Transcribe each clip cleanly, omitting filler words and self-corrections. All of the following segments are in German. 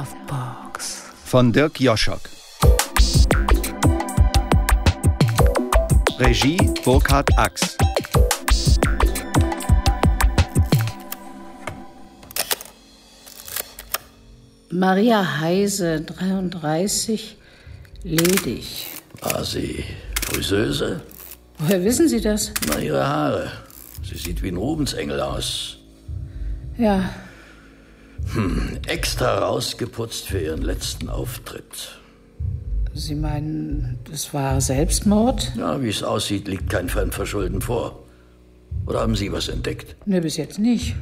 Lovebox von Dirk Joschock. Regie Burkhard Ax. Maria Heise, 33, ledig. War sie Friseuse? Woher wissen Sie das? Na, ihre Haare. Sie sieht wie ein Rubensengel aus. Ja. Extra rausgeputzt für ihren letzten Auftritt. Sie meinen, das war Selbstmord? Ja, wie es aussieht, liegt kein Fremdverschulden vor. Oder haben Sie was entdeckt? Ne, bis jetzt nicht.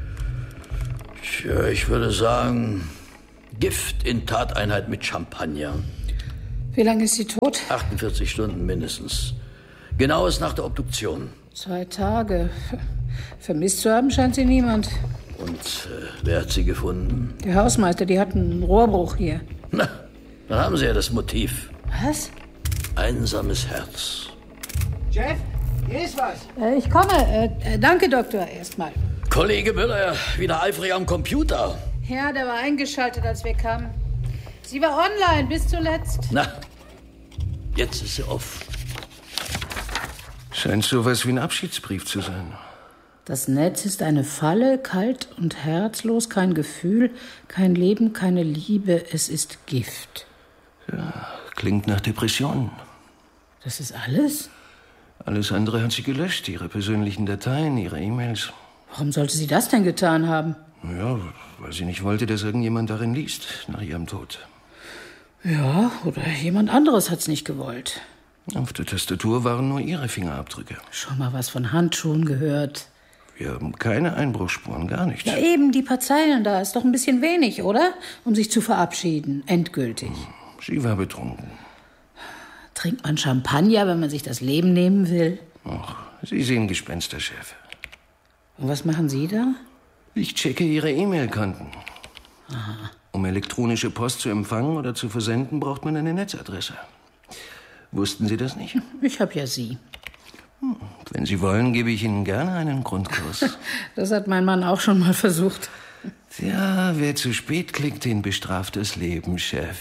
Tja, ich würde sagen, Gift in Tateinheit mit Champagner. Wie lange ist sie tot? 48 Stunden mindestens. Genaues nach der Obduktion. 2 Tage. Vermisst zu haben scheint sie niemand. Und wer hat sie gefunden? Der Hausmeister, die hat einen Rohrbruch hier. Na, dann haben Sie ja das Motiv. Was? Einsames Herz. Chef, hier ist was. Ich komme. Danke, Doktor, erstmal. Kollege Müller, wieder eifrig am Computer. Ja, der war eingeschaltet, als wir kamen. Sie war online bis zuletzt. Na, jetzt ist sie off. Scheint sowas wie ein Abschiedsbrief zu sein. Das Netz ist eine Falle, kalt und herzlos, kein Gefühl, kein Leben, keine Liebe, es ist Gift. Ja, klingt nach Depressionen. Das ist alles? Alles andere hat sie gelöscht, ihre persönlichen Dateien, ihre E-Mails. Warum sollte sie das denn getan haben? Ja, weil sie nicht wollte, dass irgendjemand darin liest, nach ihrem Tod. Ja, oder jemand anderes hat's nicht gewollt. Auf der Tastatur waren nur ihre Fingerabdrücke. Schon mal was von Handschuhen gehört? Wir haben keine Einbruchsspuren, gar nichts. Ja eben, die paar Zeilen da ist doch ein bisschen wenig, oder? Um sich zu verabschieden, endgültig. Sie war betrunken. Trinkt man Champagner, wenn man sich das Leben nehmen will? Ach, Sie sehen Gespenster, Chef. Und was machen Sie da? Ich checke Ihre E-Mail-Konten. Aha. Um elektronische Post zu empfangen oder zu versenden, braucht man eine Netzadresse. Wussten Sie das nicht? Ich hab ja Sie. Wenn Sie wollen, gebe ich Ihnen gerne einen Grundkurs. Das hat mein Mann auch schon mal versucht. Ja, wer zu spät klickt, den bestraft das Leben, Chef.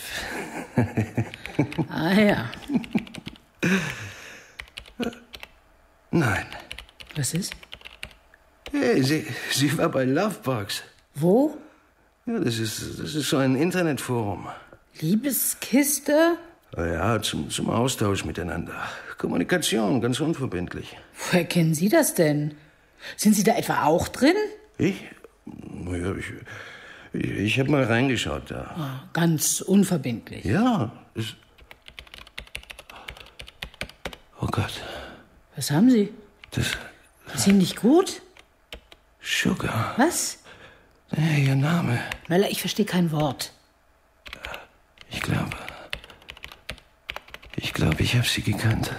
Ah ja. Nein. Was ist? Hey, Sie war bei Lovebox. Wo? Ja, das ist so ein Internetforum. Liebeskiste? Ja, zum Austausch miteinander. Kommunikation, ganz unverbindlich. Woher kennen Sie das denn? Sind Sie da etwa auch drin? Ich? Naja, ich habe mal reingeschaut da. Oh, ganz unverbindlich. Ja, oh Gott. Was haben Sie? Das Ist Ihnen nicht gut? Sugar. Was? Ja, Ihr Name. Möller, ich verstehe kein Wort. Ich glaube, ich habe sie gekannt.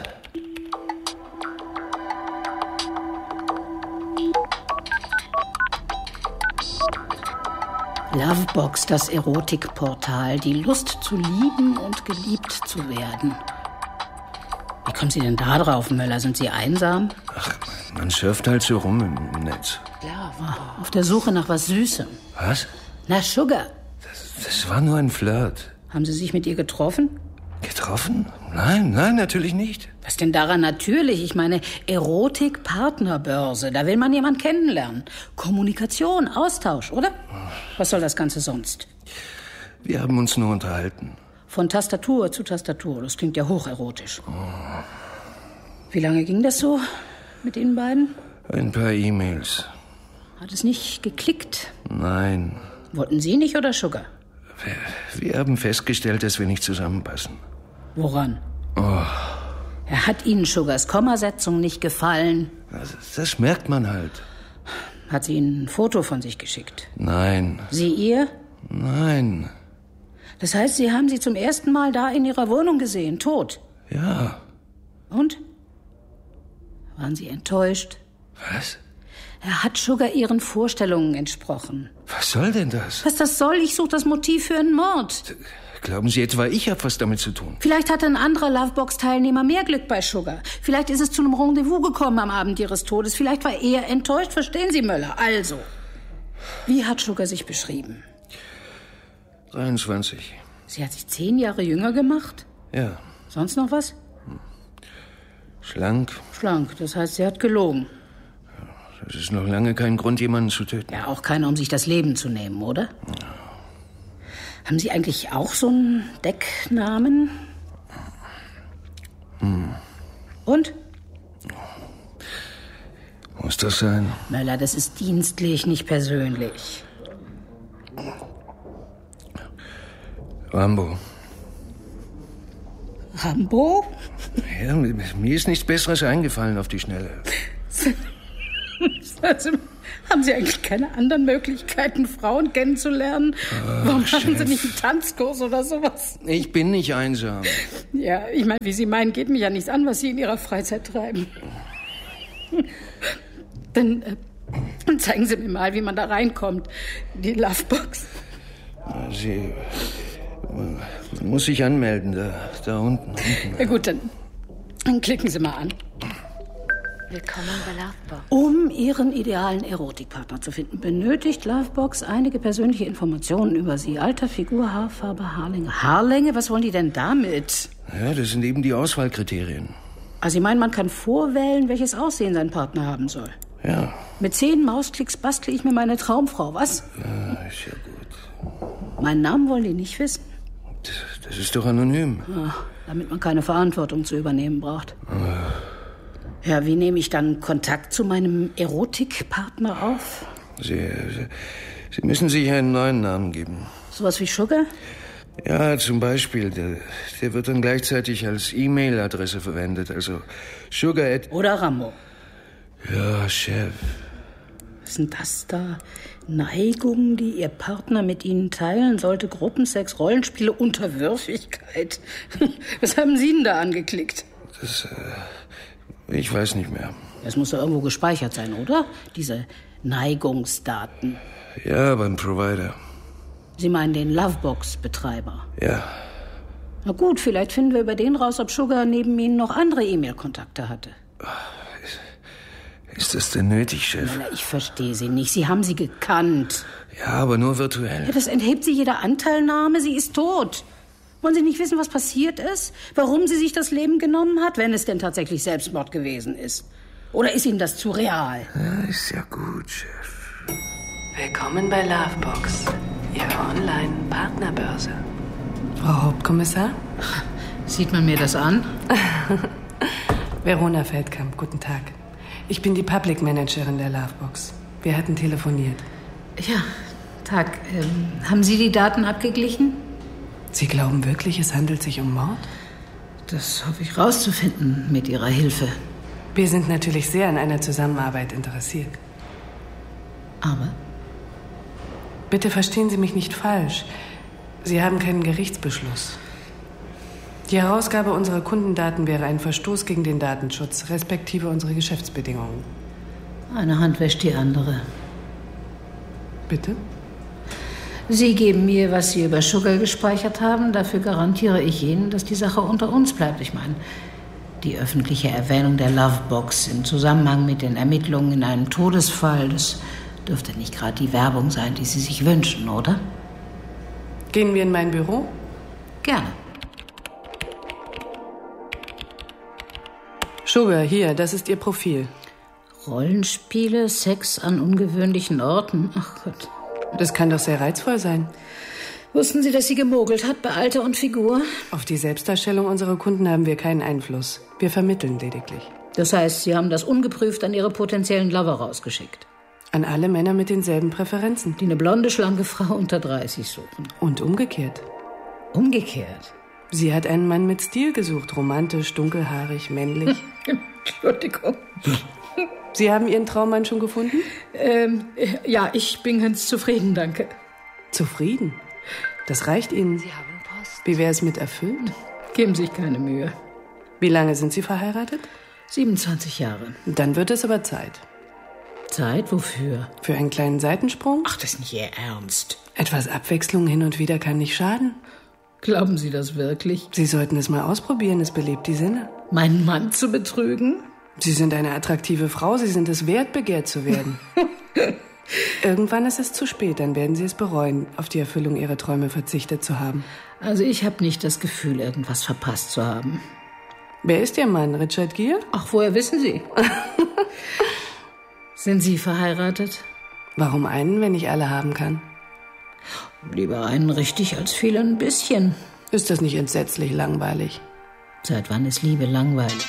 Lovebox, das Erotikportal. Die Lust zu lieben und geliebt zu werden. Wie kommen Sie denn da drauf, Möller? Sind Sie einsam? Ach, man surft halt so rum im Netz. Ja, auf der Suche nach was Süßem. Was? Na, Sugar. Das war nur ein Flirt. Haben Sie sich mit ihr getroffen? Getroffen? Nein, natürlich nicht. Was denn daran natürlich? Ich meine, Erotik-Partnerbörse. Da will man jemanden kennenlernen. Kommunikation, Austausch, oder? Was soll das Ganze sonst? Wir haben uns nur unterhalten. Von Tastatur zu Tastatur. Das klingt ja hocherotisch. Wie lange ging das so mit Ihnen beiden? Ein paar E-Mails. Hat es nicht geklickt? Nein. Wollten Sie nicht oder Sugar? Wir haben festgestellt, dass wir nicht zusammenpassen. Woran? Oh. Er hat Ihnen Sugars Kommasetzung nicht gefallen. Das merkt man halt. Hat sie Ihnen ein Foto von sich geschickt? Nein. Sie ihr? Nein. Das heißt, Sie haben sie zum ersten Mal da in Ihrer Wohnung gesehen, tot? Ja. Und? Waren Sie enttäuscht? Was? Er hat Sugar Ihren Vorstellungen entsprochen. Was soll denn das? Was das soll? Ich suche das Motiv für einen Mord. Glauben Sie etwa, ich habe was damit zu tun? Vielleicht hatte ein anderer Lovebox-Teilnehmer mehr Glück bei Sugar. Vielleicht ist es zu einem Rendezvous gekommen am Abend Ihres Todes. Vielleicht war er enttäuscht. Verstehen Sie, Möller? Also, wie hat Sugar sich beschrieben? 23. Sie hat sich 10 Jahre jünger gemacht? Ja. Sonst noch was? Schlank. Schlank, das heißt, sie hat gelogen. Das ist noch lange kein Grund, jemanden zu töten. Ja, auch keiner, um sich das Leben zu nehmen, oder? Haben Sie eigentlich auch so einen Decknamen? Und? Muss das sein? Möller, das ist dienstlich, nicht persönlich. Rambo. Rambo? Ja, mir ist nichts Besseres eingefallen auf die Schnelle. Also, haben Sie eigentlich keine anderen Möglichkeiten, Frauen kennenzulernen? Warum machen Sie nicht einen Tanzkurs oder sowas? Ich bin nicht einsam. Ja, ich meine, wie Sie meinen, geht mich ja nichts an, was Sie in Ihrer Freizeit treiben. Dann zeigen Sie mir mal, wie man da reinkommt. Die Lovebox. Man muss sich anmelden, da unten. Ja gut, dann klicken Sie mal an. Willkommen bei Lovebox. Um Ihren idealen Erotikpartner zu finden, benötigt Lovebox einige persönliche Informationen über Sie. Alter, Figur, Haarfarbe, Haarlänge. Haarlänge? Was wollen die denn damit? Ja, das sind eben die Auswahlkriterien. Also Sie meinen, man kann vorwählen, welches Aussehen sein Partner haben soll? Ja. Mit 10 Mausklicks bastle ich mir meine Traumfrau, was? Ja, ist ja gut. Meinen Namen wollen die nicht wissen? Das ist doch anonym. Ja, damit man keine Verantwortung zu übernehmen braucht. Ja, wie nehme ich dann Kontakt zu meinem Erotikpartner auf? Sie müssen sich einen neuen Namen geben. Sowas wie Sugar? Ja, zum Beispiel. Der wird dann gleichzeitig als E-Mail-Adresse verwendet. Also Sugar@ Oder Rambo. Ja, Chef. Was sind das da? Neigungen, die Ihr Partner mit Ihnen teilen sollte? Gruppensex, Rollenspiele, Unterwürfigkeit. Was haben Sie denn da angeklickt? Ich weiß nicht mehr. Das muss doch irgendwo gespeichert sein, oder? Diese Neigungsdaten. Ja, beim Provider. Sie meinen den Lovebox-Betreiber? Ja. Na gut, vielleicht finden wir über den raus, ob Sugar neben Ihnen noch andere E-Mail-Kontakte hatte. Ist das denn nötig, Chef? Na, ich verstehe Sie nicht. Sie haben sie gekannt. Ja, aber nur virtuell. Ja, das enthebt sie jeder Anteilnahme. Sie ist tot. Wollen Sie nicht wissen, was passiert ist? Warum sie sich das Leben genommen hat, wenn es denn tatsächlich Selbstmord gewesen ist? Oder ist Ihnen das zu real? Ja, ist ja gut, Chef. Willkommen bei Lovebox, Ihrer Online-Partnerbörse. Frau Hauptkommissar? Sieht man mir das an? Verona Feldkamp, guten Tag. Ich bin die Public Managerin der Lovebox. Wir hatten telefoniert. Ja, Tag. Haben Sie die Daten abgeglichen? Sie glauben wirklich, es handelt sich um Mord? Das hoffe ich rauszufinden mit Ihrer Hilfe. Wir sind natürlich sehr an einer Zusammenarbeit interessiert. Aber? Bitte verstehen Sie mich nicht falsch. Sie haben keinen Gerichtsbeschluss. Die Herausgabe unserer Kundendaten wäre ein Verstoß gegen den Datenschutz, respektive unsere Geschäftsbedingungen. Eine Hand wäscht die andere. Bitte? Sie geben mir, was Sie über Sugar gespeichert haben. Dafür garantiere ich Ihnen, dass die Sache unter uns bleibt. Ich meine, die öffentliche Erwähnung der Lovebox im Zusammenhang mit den Ermittlungen in einem Todesfall, das dürfte nicht gerade die Werbung sein, die Sie sich wünschen, oder? Gehen wir in mein Büro? Gerne. Sugar, hier, das ist Ihr Profil. Rollenspiele, Sex an ungewöhnlichen Orten. Ach Gott. Das kann doch sehr reizvoll sein. Wussten Sie, dass sie gemogelt hat bei Alter und Figur? Auf die Selbstdarstellung unserer Kunden haben wir keinen Einfluss. Wir vermitteln lediglich. Das heißt, Sie haben das ungeprüft an Ihre potenziellen Lover rausgeschickt. An alle Männer mit denselben Präferenzen. Die eine blonde, schlanke Frau unter 30 suchen. Und umgekehrt. Umgekehrt? Sie hat einen Mann mit Stil gesucht. Romantisch, dunkelhaarig, männlich. Entschuldigung. Sie haben Ihren Traummann schon gefunden? Ja, ich bin ganz zufrieden, danke. Zufrieden? Das reicht Ihnen. Sie haben Post. Wie wäre es mit erfüllt? Geben sich keine Mühe. Wie lange sind Sie verheiratet? 27 Jahre. Dann wird es aber Zeit. Zeit? Wofür? Für einen kleinen Seitensprung? Ach, das ist nicht Ihr Ernst. Etwas Abwechslung hin und wieder kann nicht schaden. Glauben Sie das wirklich? Sie sollten es mal ausprobieren, es belebt die Sinne. Meinen Mann zu betrügen? Sie sind eine attraktive Frau, Sie sind es wert, begehrt zu werden. Irgendwann ist es zu spät, dann werden Sie es bereuen, auf die Erfüllung Ihrer Träume verzichtet zu haben. Also ich habe nicht das Gefühl, irgendwas verpasst zu haben. Wer ist Ihr Mann, Richard Gere? Ach, woher wissen Sie? Sind Sie verheiratet? Warum einen, wenn ich alle haben kann? Lieber einen richtig als viele ein bisschen. Ist das nicht entsetzlich langweilig? Seit wann ist Liebe langweilig?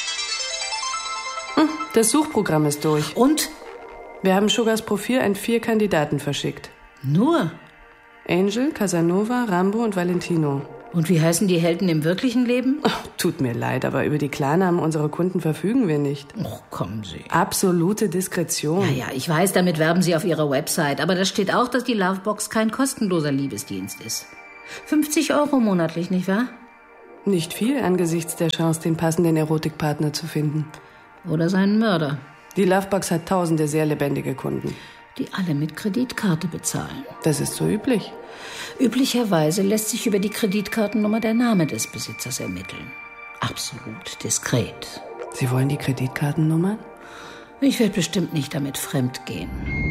Das Suchprogramm ist durch. Und? Wir haben Sugars Profil an 4 Kandidaten verschickt. Nur? Angel, Casanova, Rambo und Valentino. Und wie heißen die Helden im wirklichen Leben? Oh, tut mir leid, aber über die Klarnamen unserer Kunden verfügen wir nicht. Och, kommen Sie. Absolute Diskretion. Ja, ich weiß, damit werben Sie auf Ihrer Website. Aber da steht auch, dass die Lovebox kein kostenloser Liebesdienst ist. 50 € monatlich, nicht wahr? Nicht viel angesichts der Chance, den passenden Erotikpartner zu finden. Oder seinen Mörder. Die Lovebox hat tausende sehr lebendige Kunden. Die alle mit Kreditkarte bezahlen. Das ist so üblich. Üblicherweise lässt sich über die Kreditkartennummer der Name des Besitzers ermitteln. Absolut diskret. Sie wollen die Kreditkartennummer? Ich werde bestimmt nicht damit fremd gehen.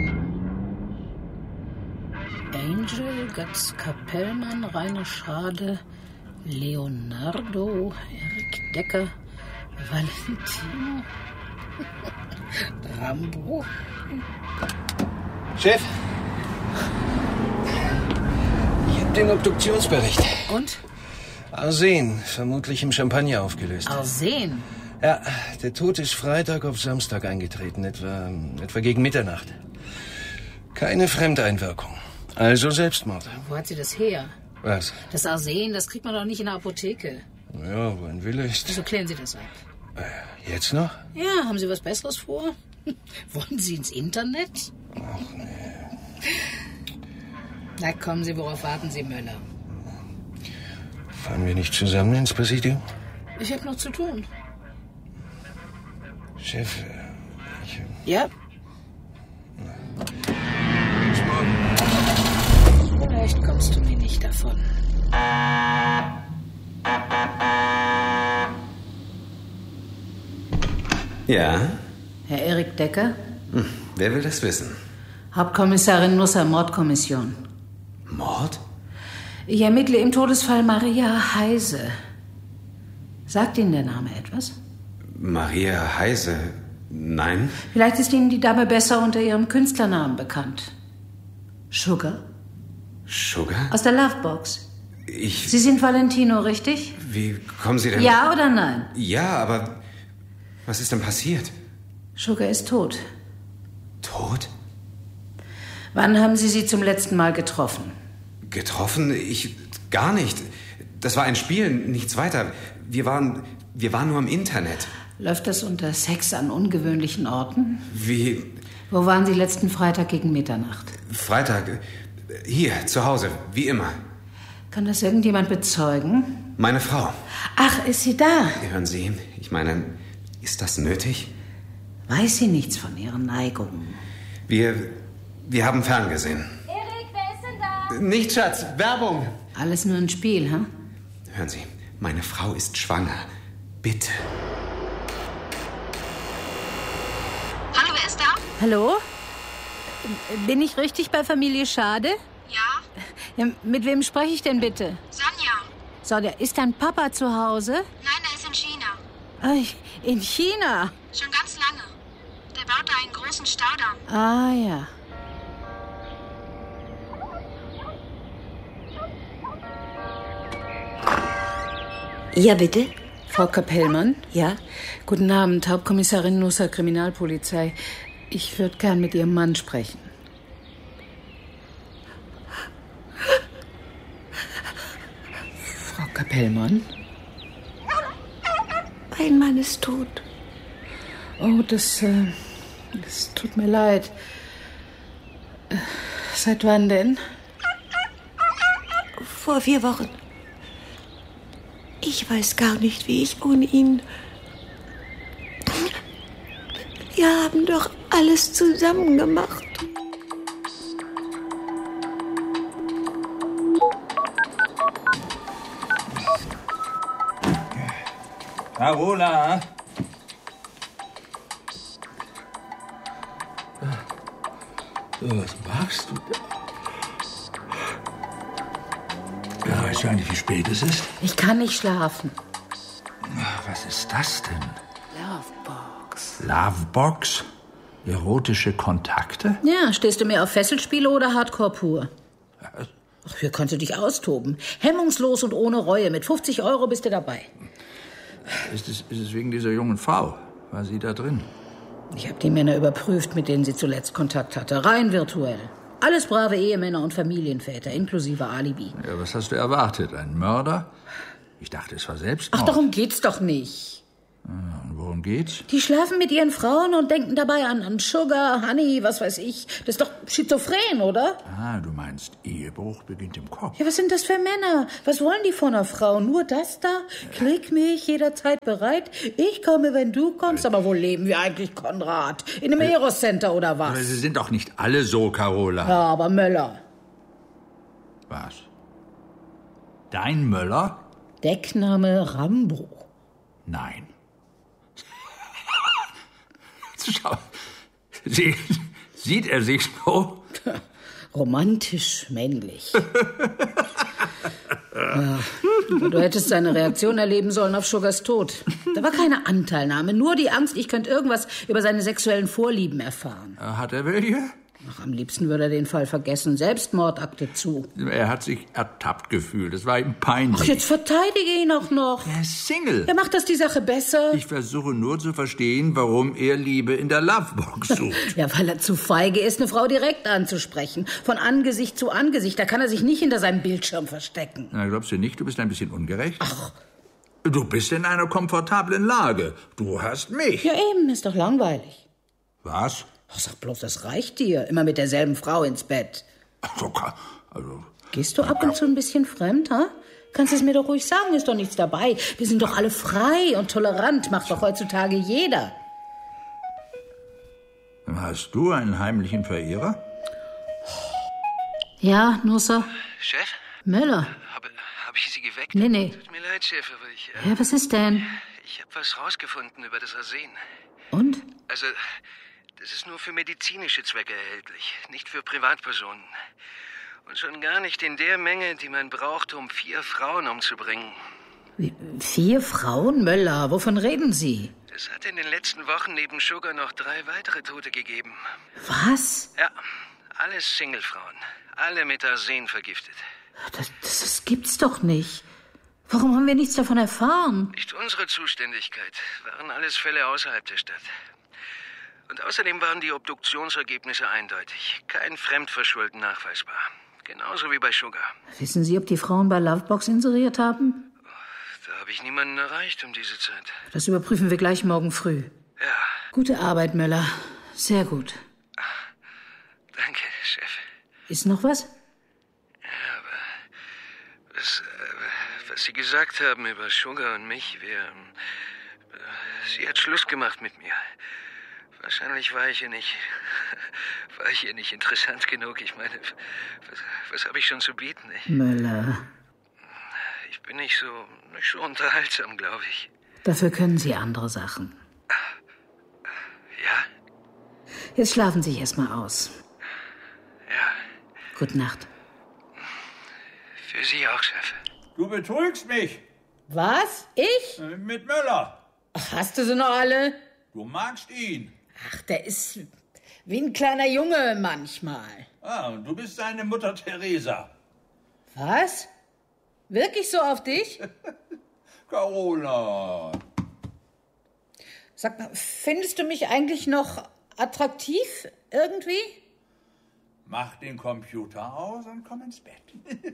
Angel, Götz Kapellmann, Rainer Schade, Leonardo, Erik Decker, Valentino, Rambo. Chef, ich habe den Obduktionsbericht. Und? Arsen, vermutlich im Champagner aufgelöst. Arsen? Ja, der Tod ist Freitag auf Samstag eingetreten, etwa gegen Mitternacht. Keine Fremdeinwirkung. Also Selbstmord. Wo hat sie das her? Was? Das Arsen, das kriegt man doch nicht in der Apotheke. Ja, wo ein Wille ist. Also klären Sie das ab. Jetzt noch? Ja, haben Sie was Besseres vor? Wollen Sie ins Internet? Ach, nee. Na kommen Sie, worauf warten Sie, Möller? Fahren wir nicht zusammen ins Präsidium? Ich habe noch zu tun. Chef, Ja? Bis morgen. Vielleicht kommst du mir nicht davon. Ja? Herr Erik Decker? Wer will das wissen? Hauptkommissarin Nusser, Mordkommission. Mord? Ich ermittle im Todesfall Maria Heise. Sagt Ihnen der Name etwas? Maria Heise? Nein? Vielleicht ist Ihnen die Dame besser unter ihrem Künstlernamen bekannt. Sugar? Sugar? Aus der Lovebox. Ich... Sie sind Valentino, richtig? Wie kommen Sie denn... Ja oder nein? Ja, aber... Was ist denn passiert? Sugar ist tot. Tot? Wann haben Sie sie zum letzten Mal getroffen? Getroffen? Ich... Gar nicht. Das war ein Spiel, nichts weiter. Wir waren nur im Internet. Läuft das unter Sex an ungewöhnlichen Orten? Wie... Wo waren Sie letzten Freitag gegen Mitternacht? Freitag. Hier, zu Hause, wie immer. Kann das irgendjemand bezeugen? Meine Frau. Ach, ist sie da? Hören Sie, ich meine, ist das nötig? Weiß sie nichts von ihren Neigungen? Wir haben ferngesehen. Erik, wer ist denn da? Nicht, Schatz, Werbung. Alles nur ein Spiel, hm? Hören Sie, meine Frau ist schwanger. Bitte. Hallo, wer ist da? Hallo? Bin ich richtig bei Familie Schade? Ja, Ja, mit wem spreche ich denn bitte? Sonja. Sonja, ist dein Papa zu Hause? Nein, er ist in China. In China? Schon ganz lange. Der baut da einen großen Staudamm. Ah, ja. Ja, bitte? Frau Kapellmann? Ja? Guten Abend, Hauptkommissarin Nusser, Kriminalpolizei. Ich würde gern mit Ihrem Mann sprechen. Frau Kapellmann? Mein Mann ist tot. Oh, das tut mir leid. Seit wann denn? Vor 4 Wochen. Ich weiß gar nicht, wie ich ohne ihn... Wir haben doch alles zusammen gemacht. Carola! Was machst du da? Ja, weißt du eigentlich, wie spät es ist? Ich kann nicht schlafen. Was ist das denn? Lovebox. Lovebox? Erotische Kontakte? Ja, stehst du mehr auf Fesselspiele oder Hardcore pur? Ach, hier kannst du dich austoben. Hemmungslos und ohne Reue. Mit 50 € bist du dabei. Ist es wegen dieser jungen Frau? War sie da drin? Ich habe die Männer überprüft, mit denen sie zuletzt Kontakt hatte. Rein virtuell. Alles brave Ehemänner und Familienväter, inklusive Alibi. Ja, was hast du erwartet? Ein Mörder? Ich dachte, es war Selbstmord. Ach, darum geht's doch nicht. Und worum geht's? Die schlafen mit ihren Frauen und denken dabei an Sugar, Honey, was weiß ich. Das ist doch schizophren, oder? Ah, du meinst, Ehebruch beginnt im Kopf. Ja, was sind das für Männer? Was wollen die von einer Frau? Nur das da? Krieg mich, jederzeit bereit. Ich komme, wenn du kommst. Aber wo leben wir eigentlich, Konrad? In einem Eros-Center oder was? Aber sie sind doch nicht alle so, Carola. Ja, aber Möller. Was? Dein Möller? Deckname Rambo. Nein. Schau, sieht er sich so? Romantisch männlich. Ja, du hättest seine Reaktion erleben sollen auf Sugars Tod. Da war keine Anteilnahme, nur die Angst, ich könnte irgendwas über seine sexuellen Vorlieben erfahren. Hat er welche? Ach, am liebsten würde er den Fall vergessen. Selbstmordakte zu. Er hat sich ertappt gefühlt. Das war ihm peinlich. Ach, jetzt verteidige ihn auch noch. Er ist Single. Ja, macht das die Sache besser? Ich versuche nur zu verstehen, warum er Liebe in der Lovebox sucht. Ja, weil er zu feige ist, eine Frau direkt anzusprechen. Von Angesicht zu Angesicht. Da kann er sich nicht hinter seinem Bildschirm verstecken. Na, glaubst du nicht, du bist ein bisschen ungerecht? Ach. Du bist in einer komfortablen Lage. Du hast mich. Ja, eben. Ist doch langweilig. Was? Ach, sag bloß, das reicht dir. Immer mit derselben Frau ins Bett. Also, gehst du ab und zu ein bisschen fremd, ha? Kannst es mir doch ruhig sagen, ist doch nichts dabei. Wir sind doch alle frei und tolerant. Macht doch heutzutage jeder. Hast du einen heimlichen Verehrer? Ja, Nusser? Chef? Möller? Hab ich Sie geweckt? Nee. Tut mir leid, Chef, aber ich... Ja, was ist denn? Ich habe was rausgefunden über das Arsen. Und? Also, das ist nur für medizinische Zwecke erhältlich, nicht für Privatpersonen. Und schon gar nicht in der Menge, die man braucht, um 4 Frauen umzubringen. Wie, 4 Frauen, Möller? Wovon reden Sie? Es hat in den letzten Wochen neben Sugar noch 3 weitere Tote gegeben. Was? Ja, alles Singlefrauen. Alle mit Arsen vergiftet. Das gibt's doch nicht. Warum haben wir nichts davon erfahren? Nicht unsere Zuständigkeit. Waren alles Fälle außerhalb der Stadt. Und außerdem waren die Obduktionsergebnisse eindeutig. Kein Fremdverschulden nachweisbar. Genauso wie bei Sugar. Wissen Sie, ob die Frauen bei Lovebox inseriert haben? Da habe ich niemanden erreicht um diese Zeit. Das überprüfen wir gleich morgen früh. Ja. Gute Arbeit, Möller. Sehr gut. Danke, Chef. Ist noch was? Ja, aber was Sie gesagt haben über Sugar und mich, sie hat Schluss gemacht mit mir. Wahrscheinlich war ich ihr nicht interessant genug. Ich meine, was habe ich schon zu bieten? Möller. Ich bin nicht so unterhaltsam, glaube ich. Dafür können Sie andere Sachen. Ja? Jetzt schlafen Sie sich erstmal aus. Ja. Gute Nacht. Für Sie auch, Chef. Du betrügst mich. Was? Ich? Mit Möller. Ach, hast du sie noch alle? Du magst ihn. Ach, der ist wie ein kleiner Junge manchmal. Ah, und du bist seine Mutter Teresa. Was? Wirklich so auf dich? Carola. Sag mal, findest du mich eigentlich noch attraktiv irgendwie? Mach den Computer aus und komm ins Bett.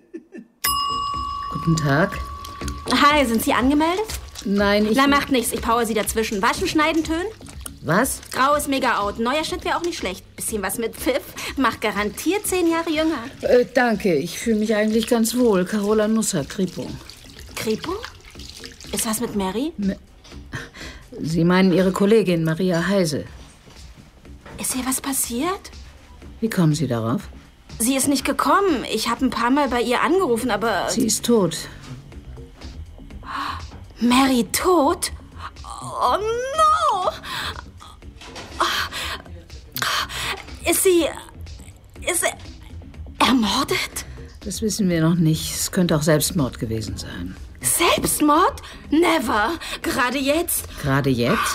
Guten Tag. Hi, sind Sie angemeldet? Nein, ich... Na, macht nichts, ich power Sie dazwischen. Waschen, schneiden, tönen? Was? Grau ist mega out. Neuer Schnitt wäre auch nicht schlecht. Bisschen was mit Pfiff. Macht garantiert 10 Jahre jünger. Danke, ich fühle mich eigentlich ganz wohl. Carola Nusser, Kripo. Kripo? Ist was mit Mary? Sie meinen Ihre Kollegin Maria Heise. Ist hier was passiert? Wie kommen Sie darauf? Sie ist nicht gekommen. Ich habe ein paar Mal bei ihr angerufen, aber... Sie ist tot. Mary tot? Oh no! Ist sie Ist er ermordet? Das wissen wir noch nicht. Es könnte auch Selbstmord gewesen sein. Selbstmord? Never. Gerade jetzt? Gerade jetzt?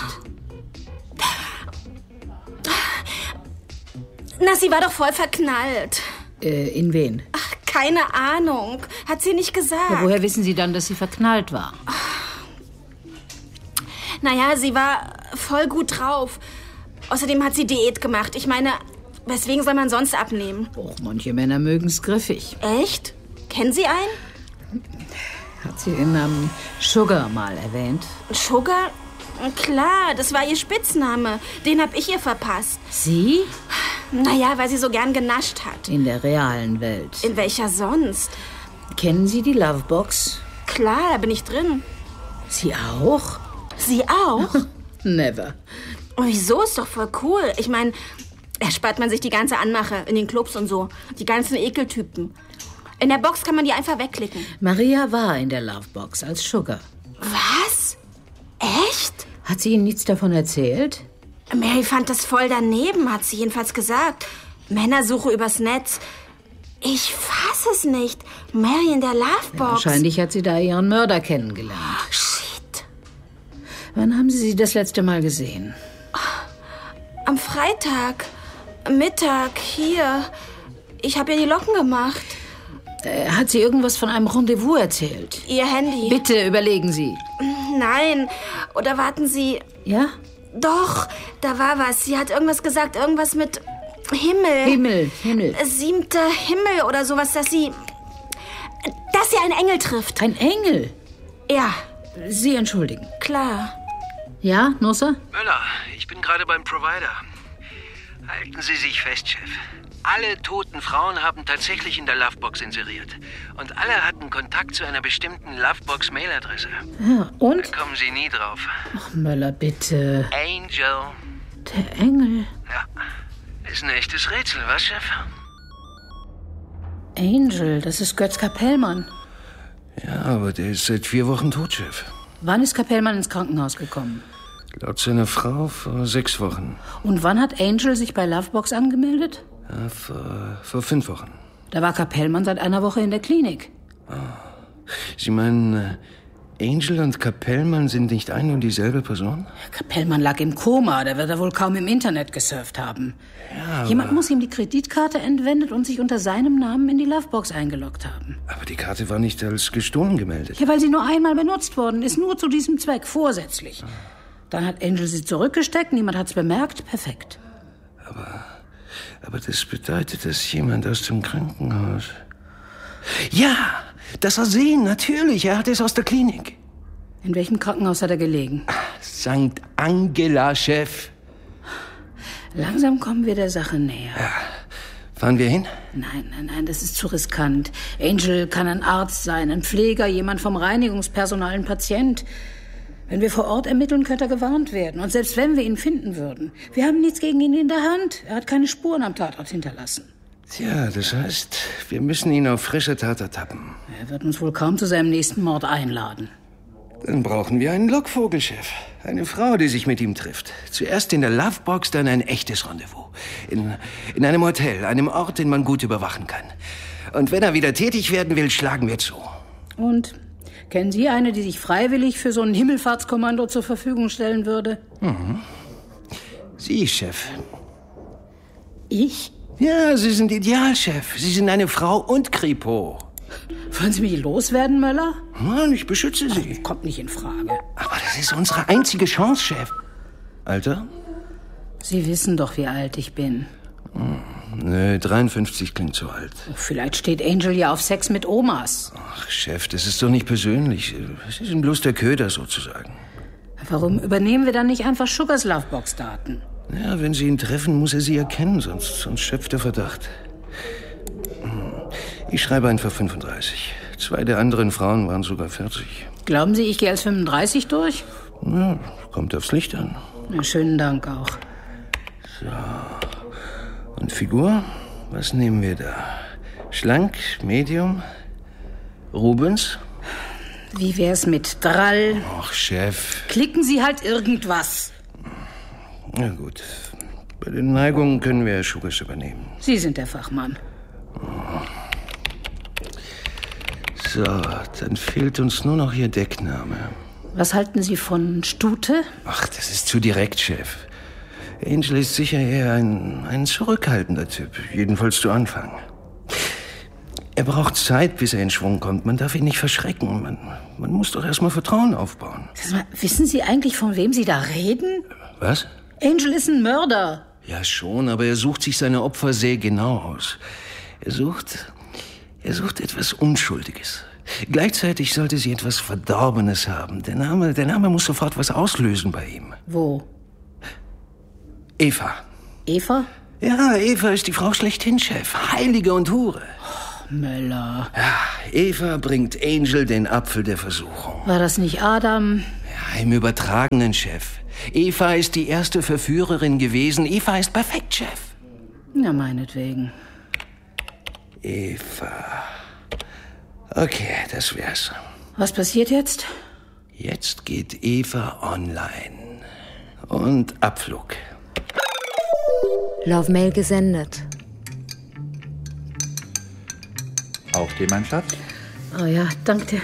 Na, sie war doch voll verknallt. In wen? Ach, keine Ahnung. Hat sie nicht gesagt. Ja, woher wissen Sie dann, dass sie verknallt war? Naja, sie war voll gut drauf. Außerdem hat sie Diät gemacht. Ich meine, weswegen soll man sonst abnehmen? Och, manche Männer mögen's griffig. Echt? Kennen Sie einen? Hat sie den Namen Sugar mal erwähnt? Sugar? Klar, das war ihr Spitzname. Den hab ich ihr verpasst. Sie? Naja, weil sie so gern genascht hat. In der realen Welt. In welcher sonst? Kennen Sie die Lovebox? Klar, da bin ich drin. Sie auch? Sie auch? Never. Oh, wieso? Ist doch voll cool. Ich meine, erspart man sich die ganze Anmache in den Clubs und so. Die ganzen Ekeltypen. In der Box kann man die einfach wegklicken. Maria war in der Lovebox als Sugar. Was? Echt? Hat sie Ihnen nichts davon erzählt? Mary fand das voll daneben, hat sie jedenfalls gesagt. Männersuche übers Netz. Ich fass es nicht. Mary in der Lovebox. Ja, wahrscheinlich hat sie da ihren Mörder kennengelernt. Oh, shit. Wann haben Sie sie das letzte Mal gesehen? Am Freitag. Mittag, hier. Ich habe ihr die Locken gemacht. Hat sie irgendwas von einem Rendezvous erzählt? Ihr Handy. Bitte, überlegen Sie. Nein. Oder warten Sie. Ja? Doch, da war was. Sie hat irgendwas gesagt. Irgendwas mit Himmel. Himmel. 7. Himmel oder sowas, dass sie einen Engel trifft. Ein Engel? Ja. Sie entschuldigen. Klar. Ja, Nusser? Möller, ich bin gerade beim Provider. Halten Sie sich fest, Chef. Alle toten Frauen haben tatsächlich in der Lovebox inseriert. Und alle hatten Kontakt zu einer bestimmten Lovebox-Mailadresse. Ja, und? Da kommen Sie nie drauf. Ach, Möller, bitte. Angel. Der Engel. Ja, ist ein echtes Rätsel, was, Chef? Angel, das ist Götz Kapellmann. Ja, aber der ist seit 4 Wochen tot, Chef. Wann ist Kapellmann ins Krankenhaus gekommen? Laut seiner Frau vor 6 Wochen. Und wann hat Angel sich bei Lovebox angemeldet? Ja, vor 5 Wochen. Da war Kapellmann seit einer Woche in der Klinik. Oh. Sie meinen, Angel und Kapellmann sind nicht ein und dieselbe Person? Kapellmann lag im Koma, der wird er wohl kaum im Internet gesurft haben. Ja, Jemand muss ihm die Kreditkarte entwendet und sich unter seinem Namen in die Lovebox eingeloggt haben. Aber die Karte war nicht als gestohlen gemeldet. Ja, weil sie nur einmal benutzt worden ist, nur zu diesem Zweck, vorsätzlich. Dann hat Angel sie zurückgesteckt, niemand hat's bemerkt, perfekt. Aber das bedeutet, dass jemand aus dem Krankenhaus... Ja, das Versehen, natürlich. Er hat es aus der Klinik. In welchem Krankenhaus hat er gelegen? St. Angela, Chef. Langsam kommen wir der Sache näher. Ja. Fahren wir hin? Nein, das ist zu riskant. Angel kann ein Arzt sein, ein Pfleger, jemand vom Reinigungspersonal, ein Patient. Wenn wir vor Ort ermitteln, könnte er gewarnt werden. Und selbst wenn wir ihn finden würden. Wir haben nichts gegen ihn in der Hand. Er hat keine Spuren am Tatort hinterlassen. Tja, das heißt, wir müssen ihn auf frischer Tat ertappen. Er wird uns wohl kaum zu seinem nächsten Mord einladen. Dann brauchen wir einen Lockvogelchef. Eine Frau, die sich mit ihm trifft. Zuerst in der Lovebox, dann ein echtes Rendezvous. In einem Hotel, einem Ort, den man gut überwachen kann. Und wenn er wieder tätig werden will, schlagen wir zu. Und kennen Sie eine, die sich freiwillig für so ein Himmelfahrtskommando zur Verfügung stellen würde? Mhm. Sie, Chef. Ich? Ja, Sie sind Idealchef. Sie sind eine Frau und Kripo. Wollen Sie mich loswerden, Möller? Nein, ich beschütze Sie. Kommt nicht in Frage. Aber das ist unsere einzige Chance, Chef. Alter? Sie wissen doch, wie alt ich bin. Nö, 53 klingt zu alt. Vielleicht steht Angel ja auf Sex mit Omas. Ach, Chef, das ist doch nicht persönlich. Sie sind bloß der Köder sozusagen. Warum übernehmen wir dann nicht einfach Sugars Lovebox-Daten? Ja, wenn Sie ihn treffen, muss er Sie erkennen, sonst schöpft er Verdacht. Ich schreibe einfach 35. 2 der anderen Frauen waren sogar 40. Glauben Sie, ich gehe als 35 durch? Ja, kommt aufs Licht an. Na, schönen Dank auch. So. Und Figur? Was nehmen wir da? Schlank, Medium, Rubens? Wie wär's mit Drall? Ach, Chef. Klicken Sie halt irgendwas. Na gut. Bei den Neigungen können wir Herr Sugars übernehmen. Sie sind der Fachmann. So, dann fehlt uns nur noch Ihr Deckname. Was halten Sie von Stute? Ach, das ist zu direkt, Chef. Angel ist sicher eher ein zurückhaltender Typ. Jedenfalls zu Anfang. Er braucht Zeit, bis er in Schwung kommt. Man darf ihn nicht verschrecken. Man muss doch erst mal Vertrauen aufbauen. Wissen Sie eigentlich, von wem Sie da reden? Was? Angel ist ein Mörder. Ja, schon, aber er sucht sich seine Opfer sehr genau aus. Er sucht etwas Unschuldiges. Gleichzeitig sollte sie etwas Verdorbenes haben. Der Name muss sofort was auslösen bei ihm. Wo? Eva. Eva? Ja, Eva ist die Frau schlechthin, Chef. Heilige und Hure. Möller. Ja, Eva bringt Angel den Apfel der Versuchung. War das nicht Adam? Ja, im übertragenen, Chef. Eva ist die erste Verführerin gewesen. Eva ist perfekt, Chef. Ja, meinetwegen. Eva. Okay, das wär's. Was passiert jetzt? Jetzt geht Eva online. Und Abflug. Love-Mail gesendet. Auch dir, mein Schatz? Oh ja, danke.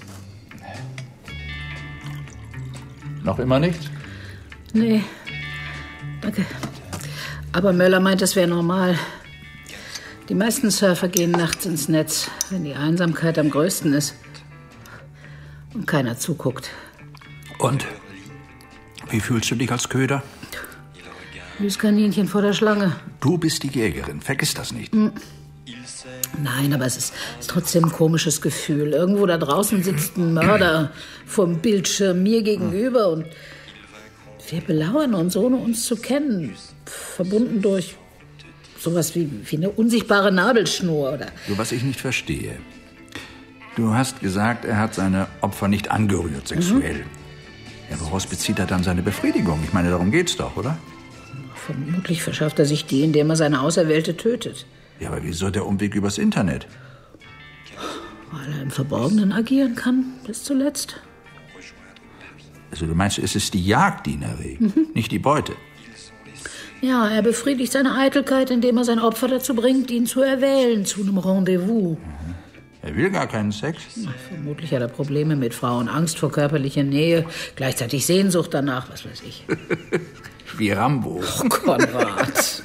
Noch immer nichts? Nee, danke. Aber Möller meint, es wäre normal. Die meisten Surfer gehen nachts ins Netz, wenn die Einsamkeit am größten ist. Und keiner zuguckt. Und? Wie fühlst du dich als Köder? Wie das Kaninchen vor der Schlange. Du bist die Jägerin, vergiss das nicht. Nein, aber es ist trotzdem ein komisches Gefühl. Irgendwo da draußen sitzt ein Mörder vorm Bildschirm mir gegenüber und wir belauern uns, ohne uns zu kennen. Verbunden durch sowas wie eine unsichtbare Nabelschnur, oder? Du, was ich nicht verstehe. Du hast gesagt, er hat seine Opfer nicht angerührt sexuell. Ja, woraus bezieht er dann seine Befriedigung? Ich meine, darum geht's doch, oder? Vermutlich verschafft er sich die, indem er seine Auserwählte tötet. Ja, aber wieso der Umweg übers Internet? Weil er im Verborgenen agieren kann, bis zuletzt. Also du meinst, es ist die Jagd, die ihn erregt, nicht die Beute? Ja, er befriedigt seine Eitelkeit, indem er sein Opfer dazu bringt, ihn zu erwählen zu einem Rendezvous. Er will gar keinen Sex? Vermutlich hat er Probleme mit Frauen, Angst vor körperlicher Nähe, gleichzeitig Sehnsucht danach, was weiß ich. Wie Rambo. Oh, Konrad.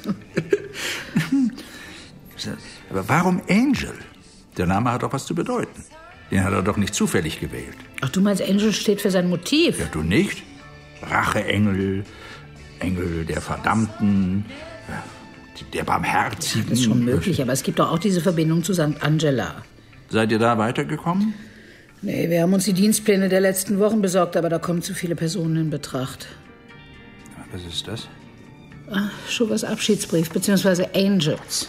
Aber warum Angel? Der Name hat doch was zu bedeuten. Den hat er doch nicht zufällig gewählt. Ach, du meinst, Angel steht für sein Motiv? Ja, du nicht? Racheengel, Engel der Verdammten, der Barmherzigen. Das ist schon möglich, aber es gibt doch auch diese Verbindung zu St. Angela. Seid ihr da weitergekommen? Nee, wir haben uns die Dienstpläne der letzten Wochen besorgt, aber da kommen zu viele Personen in Betracht. Was ist das? Sugars Abschiedsbrief, beziehungsweise Angels.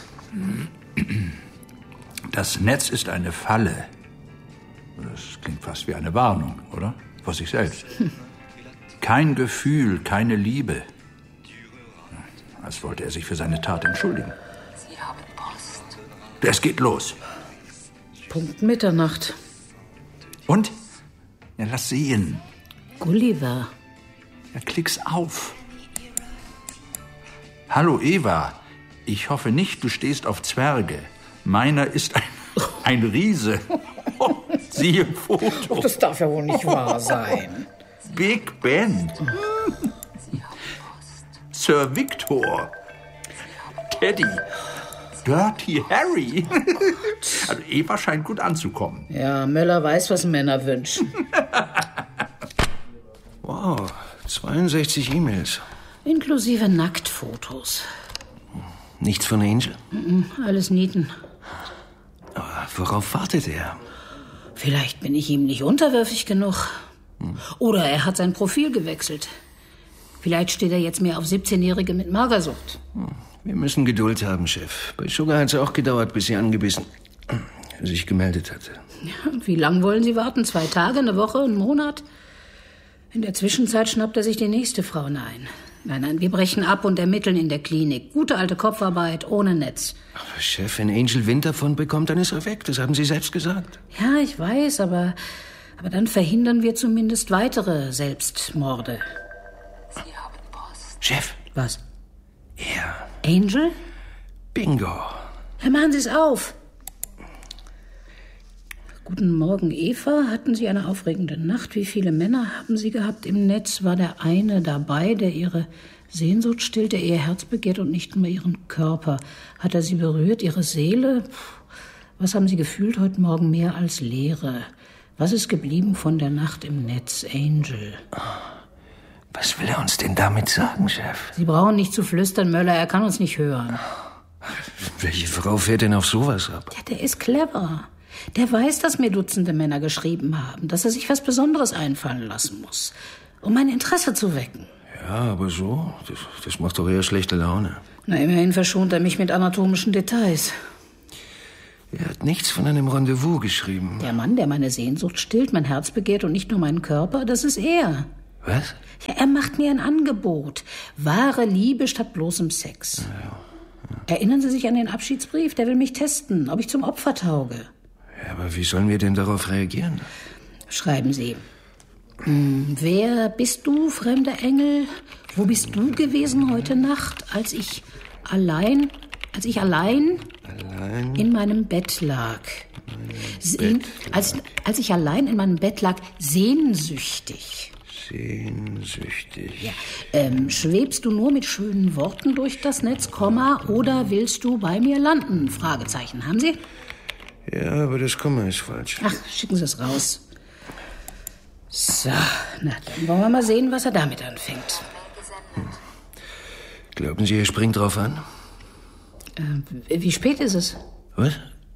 Das Netz ist eine Falle. Das klingt fast wie eine Warnung, oder? Vor sich selbst. Kein Gefühl, keine Liebe. Als wollte er sich für seine Tat entschuldigen. Sie haben Post. Es geht los. Punkt Mitternacht. Und? Ja, lass sehen. Gulliver. Ja, klick's auf. Hallo Eva. Ich hoffe nicht, du stehst auf Zwerge. Meiner ist ein Riese. Oh, siehe Foto. Das darf ja wohl nicht wahr sein. Big Ben. Sir Victor. Teddy. Dirty Harry. Also Eva scheint gut anzukommen. Ja, Möller weiß, was Männer wünschen. Wow, 62 E-Mails. Inklusive Nacktfotos. Nichts von Angel? Alles Nieten. Aber worauf wartet er? Vielleicht bin ich ihm nicht unterwürfig genug. Oder er hat sein Profil gewechselt. Vielleicht steht er jetzt mehr auf 17-Jährige mit Magersucht. Wir müssen Geduld haben, Chef. Bei Sugar hat es auch gedauert, bis sie angebissen sich gemeldet hatte. Ja, und wie lang wollen Sie warten? 2 Tage, eine Woche, einen Monat? In der Zwischenzeit schnappt er sich die nächste Frau ein. Nein, wir brechen ab und ermitteln in der Klinik. Gute alte Kopfarbeit, ohne Netz. Aber Chef, wenn Angel Wind davon bekommt, dann ist er weg. Das haben Sie selbst gesagt. Ja, ich weiß, aber dann verhindern wir zumindest weitere Selbstmorde. Sie haben Post. Chef. Was? Er Angel? Bingo. Ja, machen Sie es auf. Guten Morgen, Eva. Hatten Sie eine aufregende Nacht? Wie viele Männer haben Sie gehabt im Netz? War der eine dabei, der Ihre Sehnsucht stillte, Ihr Herz begehrt und nicht nur Ihren Körper? Hat er Sie berührt, Ihre Seele? Was haben Sie gefühlt heute Morgen mehr als Leere? Was ist geblieben von der Nacht im Netz, Angel? Was will er uns denn damit sagen, Chef? Sie brauchen nicht zu flüstern, Möller. Er kann uns nicht hören. Welche Frau fährt denn auf sowas ab? Ja, der ist clever. Der weiß, dass mir Dutzende Männer geschrieben haben, dass er sich was Besonderes einfallen lassen muss, um mein Interesse zu wecken. Ja, aber so, das macht doch eher schlechte Laune. Na, immerhin verschont er mich mit anatomischen Details. Er hat nichts von einem Rendezvous geschrieben. Der Mann, der meine Sehnsucht stillt, mein Herz begehrt und nicht nur meinen Körper, das ist er. Was? Ja, er macht mir ein Angebot. Wahre Liebe statt bloßem Sex. Ja. Erinnern Sie sich an den Abschiedsbrief? Der will mich testen, ob ich zum Opfer tauge. Ja, aber wie sollen wir denn darauf reagieren? Schreiben Sie. Wer bist du, fremder Engel? Wo bist du gewesen heute Nacht, als ich allein in meinem Bett lag? Als ich allein in meinem Bett lag, sehnsüchtig. Sehnsüchtig. Ja. Schwebst du nur mit schönen Worten durch das Netz, oder willst du bei mir landen? Fragezeichen. Haben Sie? Ja, aber das Komma ist falsch. Ach, schicken Sie es raus. So, na, dann wollen wir mal sehen, was er damit anfängt. Glauben Sie, er springt drauf an? Wie spät ist es? Was?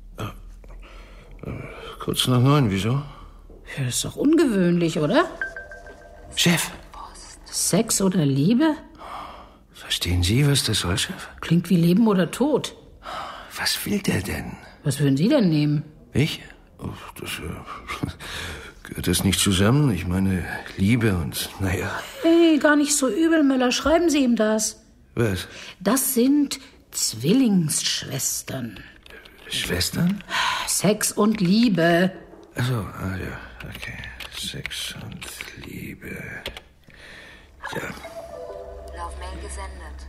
Kurz nach 9, wieso? Ja, das ist doch ungewöhnlich, oder? Chef. Sex oder Liebe? Verstehen Sie, was das soll, Chef? Klingt wie Leben oder Tod. Was will der denn? Was würden Sie denn nehmen? Ich? Oh, gehört das nicht zusammen? Ich meine, Liebe und, naja. Hey, gar nicht so übel, Möller. Schreiben Sie ihm das. Was? Das sind Zwillingsschwestern. Schwestern? Sex und Liebe. Ach so, ja, okay. Sex und Liebe. Ja. Laufmail gesendet.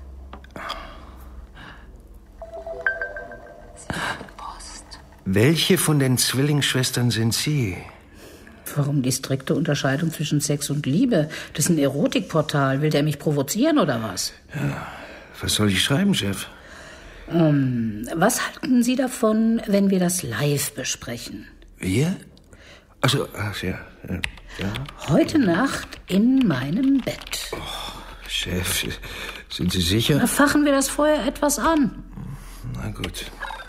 Post. Welche von den Zwillingsschwestern sind Sie? Warum die strikte Unterscheidung zwischen Sex und Liebe? Das ist ein Erotikportal. Will der mich provozieren oder was? Ja, was soll ich schreiben, Chef? Was halten Sie davon, wenn wir das live besprechen? Wir? Also, ja. Heute Nacht in meinem Bett. Oh, Chef, sind Sie sicher? Na, fachen wir das vorher etwas an. Na gut.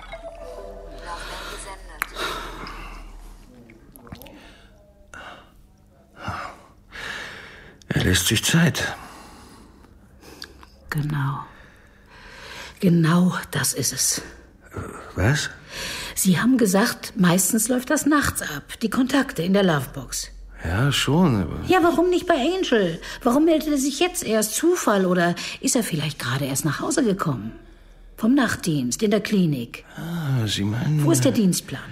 Er lässt sich Zeit. Genau das ist es. Was? Sie haben gesagt, meistens läuft das nachts ab. Die Kontakte in der Lovebox. Ja, schon, aber... Ja, warum nicht bei Angel? Warum meldet er sich jetzt erst? Zufall oder ist er vielleicht gerade erst nach Hause gekommen? Vom Nachtdienst in der Klinik. Ah, Sie meinen... Wo ist der Dienstplan?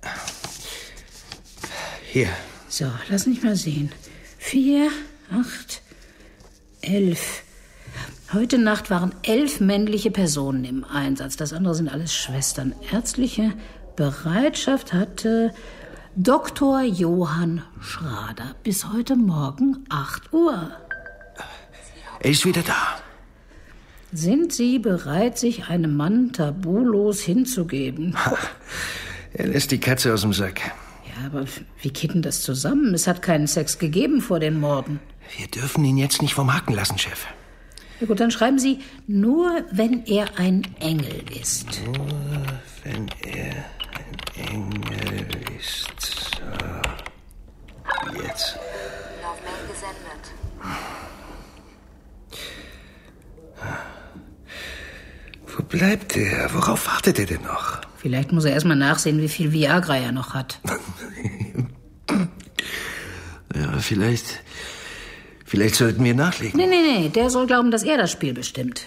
Hier. So, lass mich mal sehen. 4, 8, 11. Heute Nacht waren 11 männliche Personen im Einsatz. Das andere sind alles Schwestern. Ärztliche Bereitschaft hatte Dr. Johann Schrader bis heute Morgen 8 Uhr. Er ist wieder da. Sind Sie bereit, sich einem Mann tabulos hinzugeben? Er lässt die Katze aus dem Sack. Ja, aber wie geht denn das zusammen? Es hat keinen Sex gegeben vor den Morden. Wir dürfen ihn jetzt nicht vom Haken lassen, Chef. Ja gut, dann schreiben Sie, nur wenn er ein Engel ist. Nur wenn er ein Engel ist. So. Jetzt. Laufmail gesendet. Wo bleibt er? Worauf wartet er denn noch? Vielleicht muss er erst mal nachsehen, wie viel Viagra er noch hat. Ja, vielleicht sollten wir nachlegen. Nee, der soll glauben, dass er das Spiel bestimmt.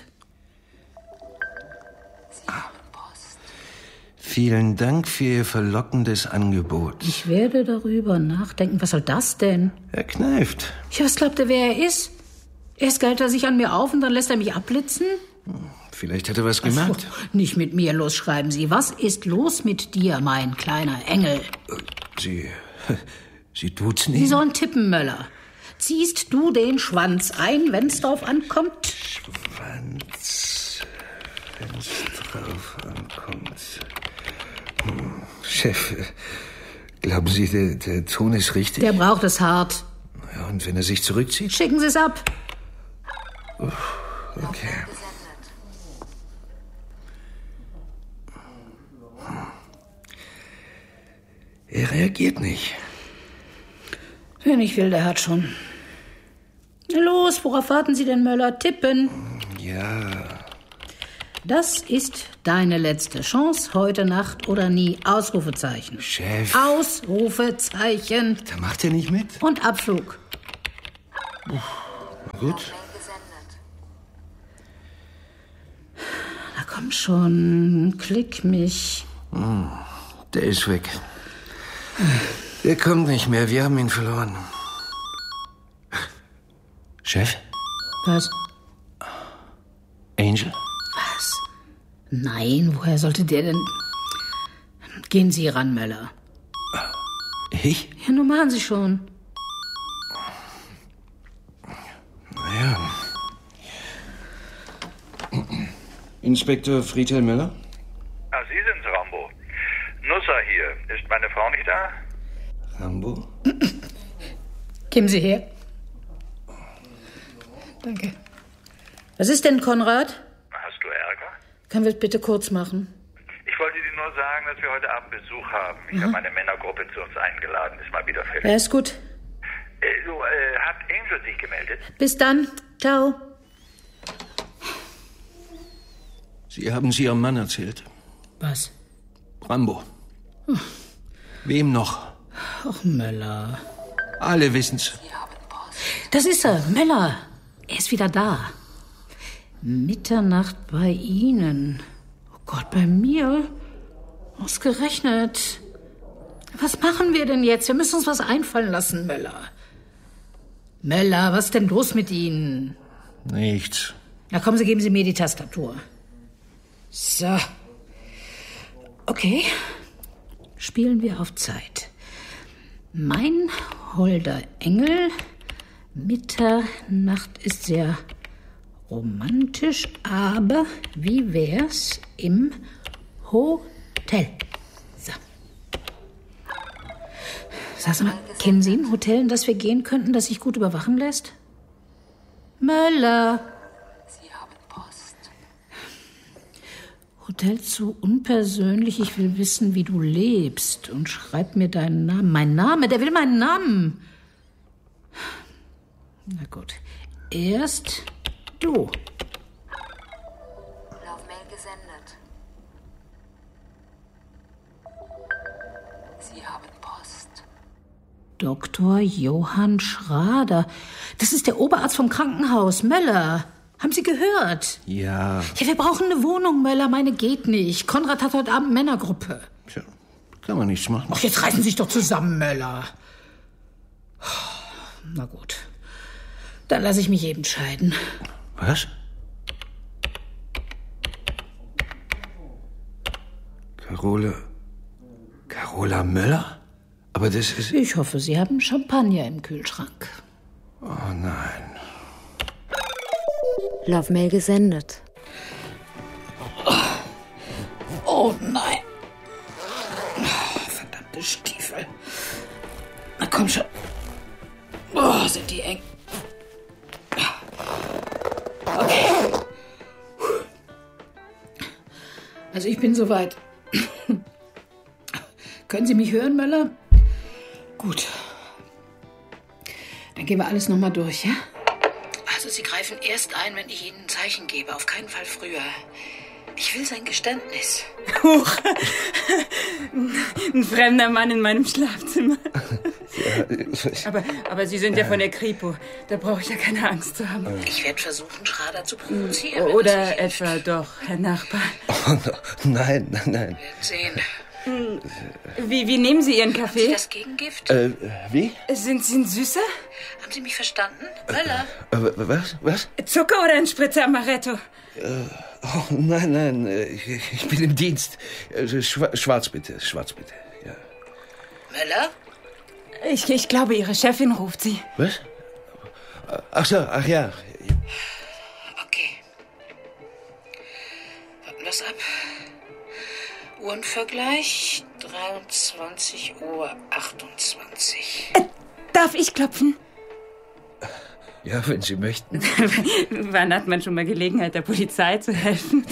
Vielen Dank für Ihr verlockendes Angebot. Ich werde darüber nachdenken. Was soll das denn? Er kneift. Ja, was glaubt er, wer er ist? Erst geilt er sich an mir auf und dann lässt er mich abblitzen? Vielleicht hat er was gemerkt. Ach so, nicht mit mir los, schreiben Sie. Was ist los mit dir, mein kleiner Engel? Sie tut's nicht. Sie sollen tippen, Möller. Ziehst du den Schwanz ein, wenn's drauf ankommt? Schwanz, wenn's drauf ankommt. Chef, glauben Sie, der Ton ist richtig? Der braucht es hart. Ja, und wenn er sich zurückzieht? Schicken Sie es ab. Okay. Er reagiert nicht. Wer nicht will, der hat schon. Los, worauf warten Sie denn, Möller? Tippen. Ja. Das ist deine letzte Chance, heute Nacht oder nie. Ausrufezeichen. Chef. Ausrufezeichen. Da macht er nicht mit. Und Abflug. Na gut. Na komm schon, klick mich. Der ist weg. Der kommt nicht mehr, wir haben ihn verloren. Chef? Was? Angel? Was? Nein, woher sollte der denn... Gehen Sie ran, Möller. Ich? Ja, nun machen Sie schon. Naja. Inspektor Friedhelm Möller? Ah, Sie sind's, Rambo. Nusser hier. Ist meine Frau nicht da? Rambo? Geben Sie her. Danke. Was ist denn, Konrad? Hast du Ärger? Können wir es bitte kurz machen? Ich wollte dir nur sagen, dass wir heute Abend Besuch haben. Ich habe eine Männergruppe zu uns eingeladen. Ist mal wieder fällig. Ja, ist gut. Hat Angel sich gemeldet? Bis dann. Ciao. Sie haben sie Ihrem Mann erzählt. Was? Rambo. Wem noch? Ach, Möller. Alle wissen's. Das ist er, Möller. Er ist wieder da. Mitternacht bei Ihnen. Oh Gott, bei mir? Ausgerechnet. Was machen wir denn jetzt? Wir müssen uns was einfallen lassen, Möller. Möller, was ist denn los mit Ihnen? Nichts. Na kommen Sie, geben Sie mir die Tastatur. So. Okay. Spielen wir auf Zeit. Mein holder Engel. Mitternacht ist sehr romantisch, aber wie wär's im Hotel? So. Sag mal, kennen Sie ein Hotel, in das wir gehen könnten, das sich gut überwachen lässt? Möller. Sie haben Post. Hotel zu unpersönlich. Ich will wissen, wie du lebst. Und schreib mir deinen Namen. Mein Name? Der will meinen Namen. Na gut. Erst du. Laufmail gesendet. Sie haben Post. Dr. Johann Schrader. Das ist der Oberarzt vom Krankenhaus. Möller. Haben Sie gehört? Ja. Ja, wir brauchen eine Wohnung, Möller. Meine geht nicht. Konrad hat heute Abend Männergruppe. Tja, kann man nichts machen. Ach, jetzt reißen Sie sich doch zusammen, Möller. Na gut. Dann lasse ich mich eben scheiden. Was? Carola Möller? Aber das ist... Ich hoffe, Sie haben Champagner im Kühlschrank. Oh nein. Laufmail gesendet. Oh nein. Verdammte Stiefel. Na komm schon. Oh, sind die eng. Okay. Also ich bin soweit. Können Sie mich hören, Möller? Gut. Dann gehen wir alles nochmal durch, ja? Also Sie greifen erst ein, wenn ich Ihnen ein Zeichen gebe. Auf keinen Fall früher. Ich will sein Geständnis. Huch. Ein fremder Mann in meinem Schlafzimmer. Aber Sie sind ja von der Kripo. Da brauche ich ja keine Angst zu haben. Ich werde versuchen, Schrader zu provozieren. Oder etwa doch, Herr Nachbar. Oh, nein. Wir werden sehen. Wie nehmen Sie Ihren Kaffee? Haben Sie das Gegengift? Wie? Sind Sie ein Süßer? Haben Sie mich verstanden? Möller? Was? Zucker oder ein Spritzer Amaretto? Oh, nein, ich bin im Dienst. Schwarz bitte, ja. Möller? Ich glaube, Ihre Chefin ruft Sie. Was? Ach ja. Okay. Warten wir's ab. Uhrenvergleich, 23:28 Uhr. Darf ich klopfen? Ja, wenn Sie möchten. Wann hat man schon mal Gelegenheit, der Polizei zu helfen?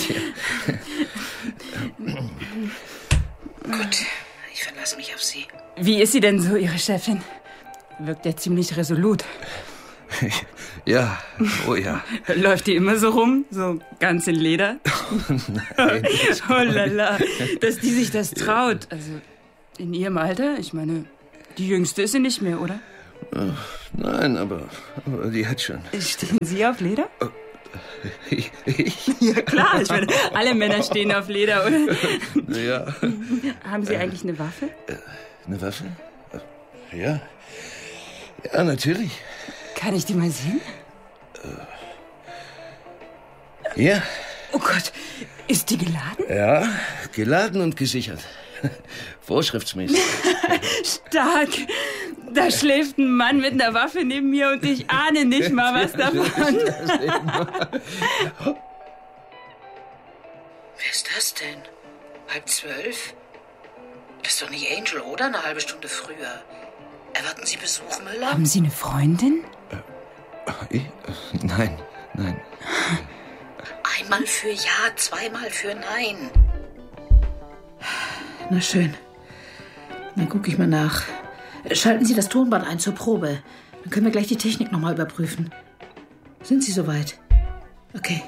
Gut, ich verlasse mich auf Sie. Wie ist sie denn so, Ihre Chefin? Wirkt ja ziemlich resolut. Ja, oh ja. Läuft die immer so rum? So ganz in Leder? Nein. Oh lala, dass die sich das traut. Also in ihrem Alter, ich meine, die Jüngste ist sie nicht mehr, oder? Nein, aber die hat schon. Stehen Sie auf Leder? Ich? Ja klar, ich meine, alle Männer stehen auf Leder, oder? Ja. Haben Sie eigentlich eine Waffe? Eine Waffe? Ja. Ja, natürlich. Kann ich die mal sehen? Ja. Oh Gott, ist die geladen? Ja, geladen und gesichert. Vorschriftsmäßig. Stark. Da schläft ein Mann mit einer Waffe neben mir und ich ahne nicht mal was davon. Wer ist das denn? 11:30? Das ist doch nicht Angel, oder? Eine halbe Stunde früher. Erwarten Sie Besuch, Müller? Haben Sie eine Freundin? Nein. Einmal für Ja, zweimal für Nein. Na schön. Dann gucke ich mal nach. Schalten Sie das Tonband ein zur Probe. Dann können wir gleich die Technik nochmal überprüfen. Sind Sie soweit? Okay.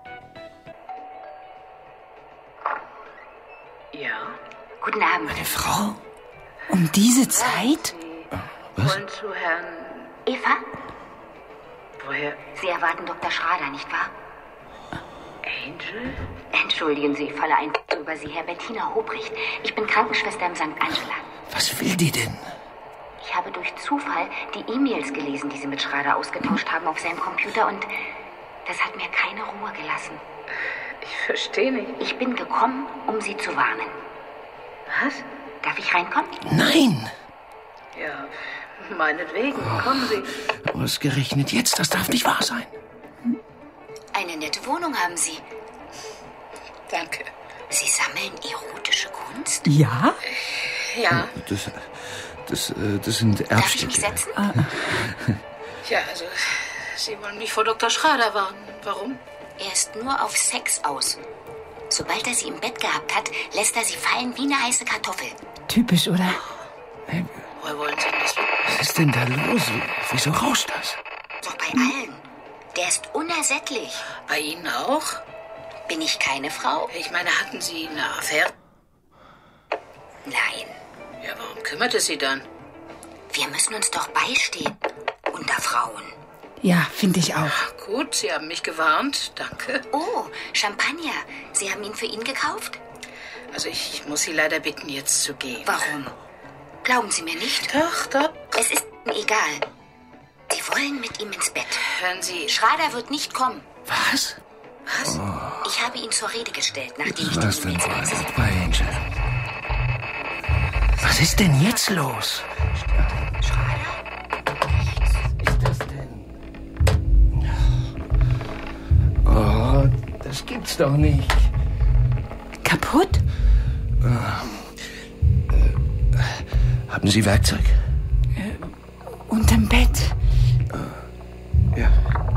Ja. Guten Abend. Meine Frau? Um diese Zeit? Was? Wollen zu Herrn... Eva? Woher? Sie erwarten Dr. Schrader, nicht wahr? Angel? Entschuldigen Sie, volle Einfluss über Sie, Herr Bettina Hobricht. Ich bin Krankenschwester im St. Angela. Was will die denn? Ich habe durch Zufall die E-Mails gelesen, die Sie mit Schrader ausgetauscht haben auf seinem Computer und das hat mir keine Ruhe gelassen. Ich verstehe nicht. Ich bin gekommen, um Sie zu warnen. Was? Darf ich reinkommen? Nein! Ja, meinetwegen. Kommen Sie. Ausgerechnet jetzt, das darf nicht wahr sein. Eine nette Wohnung haben Sie. Danke. Sie sammeln erotische Kunst? Ja? Ja. Das sind Erbstücke. Darf ich mich setzen? Ja, also, Sie wollen mich vor Dr. Schrader warnen. Warum? Er ist nur auf Sex aus. Sobald er Sie im Bett gehabt hat, lässt er Sie fallen wie eine heiße Kartoffel. Typisch, oder? Woher wollen Sie das? Was ist denn da los? Wieso rauscht das? Doch bei allen. Der ist unersättlich. Bei Ihnen auch? Bin ich keine Frau? Ich meine, hatten Sie eine Affäre? Nein. Ja, warum kümmert es Sie dann? Wir müssen uns doch beistehen. Unter Frauen. Ja, finde ich auch. Gut, Sie haben mich gewarnt. Danke. Oh, Champagner. Sie haben ihn für ihn gekauft? Also ich muss Sie leider bitten, jetzt zu gehen. Warum? Glauben Sie mir nicht? Doch. Es ist Ihnen egal. Sie wollen mit ihm ins Bett. Hören Sie... Schrader wird nicht kommen. Was? Was? Ich habe ihn zur Rede gestellt, nachdem ich Was die denn E-Mails gelesen bei Angel? Was ist denn jetzt los? Was ist das denn? Oh, das gibt's doch nicht. Kaputt? Haben Sie Werkzeug? Unterm Bett. Ja.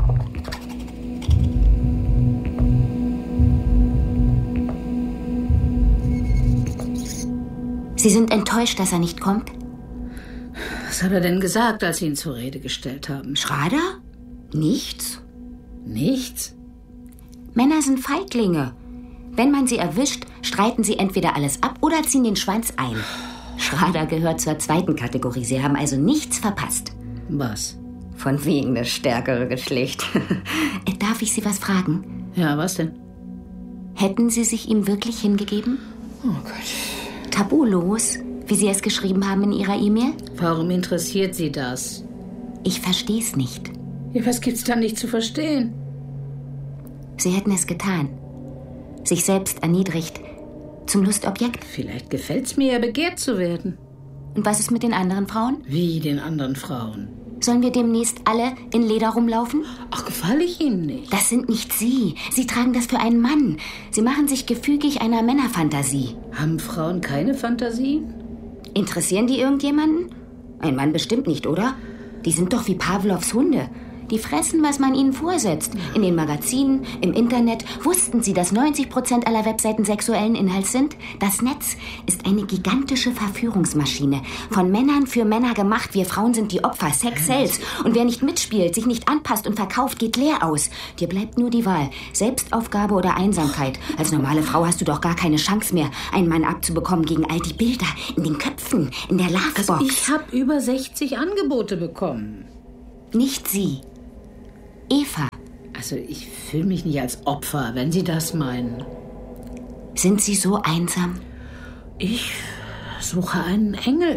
Sie sind enttäuscht, dass er nicht kommt? Was hat er denn gesagt, als Sie ihn zur Rede gestellt haben? Schrader? Nichts. Nichts? Männer sind Feiglinge. Wenn man sie erwischt, streiten sie entweder alles ab oder ziehen den Schwanz ein. Schrader gehört zur zweiten Kategorie. Sie haben also nichts verpasst. Was? Von wegen das stärkere Geschlecht. Darf ich Sie was fragen? Ja, was denn? Hätten Sie sich ihm wirklich hingegeben? Oh Gott. Tabulos, wie Sie es geschrieben haben in Ihrer E-Mail? Warum interessiert Sie das? Ich verstehe es nicht. Ja, was gibt's da nicht zu verstehen? Sie hätten es getan. Sich selbst erniedrigt. Zum Lustobjekt. Vielleicht gefällt's mir ja, begehrt zu werden. Und was ist mit den anderen Frauen? Wie den anderen Frauen? Sollen wir demnächst alle in Leder rumlaufen? Ach, gefalle ich Ihnen nicht? Das sind nicht Sie. Sie tragen das für einen Mann. Sie machen sich gefügig einer Männerfantasie. Haben Frauen keine Fantasien? Interessieren die irgendjemanden? Ein Mann bestimmt nicht, oder? Die sind doch wie Pavlovs Hunde. Die fressen, was man ihnen vorsetzt. In den Magazinen, im Internet. Wussten Sie, dass 90% aller Webseiten sexuellen Inhalts sind? Das Netz ist eine gigantische Verführungsmaschine. Von Männern für Männer gemacht. Wir Frauen sind die Opfer. Sex sells. Und wer nicht mitspielt, sich nicht anpasst und verkauft, geht leer aus. Dir bleibt nur die Wahl. Selbstaufgabe oder Einsamkeit. Als normale Frau hast du doch gar keine Chance mehr, einen Mann abzubekommen gegen all die Bilder in den Köpfen, in der Lovebox. Also ich habe über 60 Angebote bekommen. Nicht Sie. Eva. Also ich fühle mich nicht als Opfer, wenn Sie das meinen. Sind Sie so einsam? Ich suche einen Engel.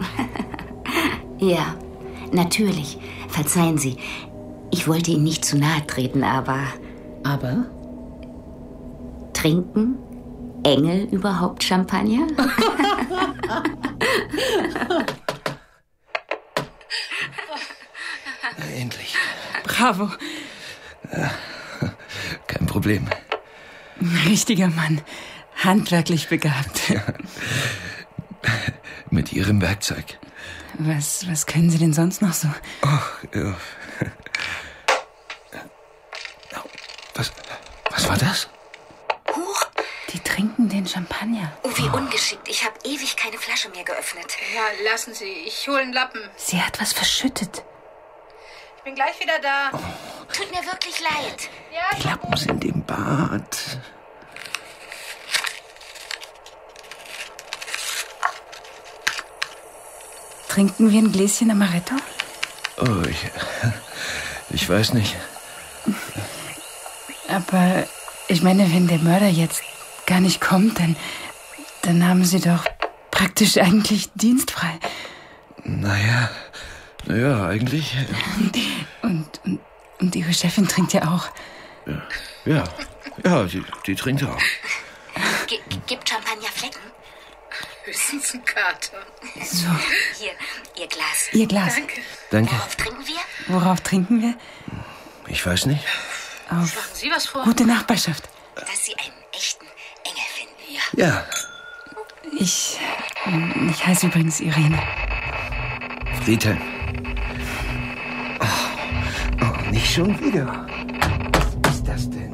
Ja, natürlich. Verzeihen Sie. Ich wollte Ihnen nicht zu nahe treten, aber... Aber? Trinken Engel überhaupt Champagner? Endlich. Bravo. Ja, kein Problem. Richtiger Mann. Handwerklich begabt. Ja. Mit Ihrem Werkzeug. Was können Sie denn sonst noch so? Ach, ja. Was war das? Huch. Die trinken den Champagner. Oh, wie ungeschickt. Ich habe ewig keine Flasche mehr geöffnet. Ja, lassen Sie. Ich hole einen Lappen. Sie hat was verschüttet. Ich bin gleich wieder da. Tut mir wirklich leid. Ja, Die Lappen sind im Bad. Trinken wir ein Gläschen Amaretto? Oh, ich weiß nicht. Aber ich meine, wenn der Mörder jetzt gar nicht kommt, dann haben Sie doch praktisch eigentlich dienstfrei. Naja, eigentlich. Und Ihre Chefin trinkt ja auch. Ja, die trinkt auch. Gibt Champagnerflecken? Höchstens ein Kater. So. Hier, Ihr Glas. Ihr Glas. Danke. Worauf trinken wir? Worauf trinken wir? Ich weiß nicht. Auf Schlagen Sie was vor? gute Nachbarschaft. Dass Sie einen echten Engel finden. Ja. Ich heiße übrigens Irene. Friedhelm. Oh, nicht schon wieder. Was ist das denn?